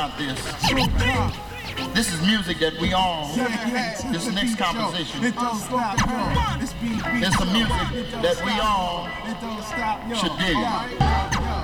about this. This is music that we all, this next composition, it's some music that we all should dig.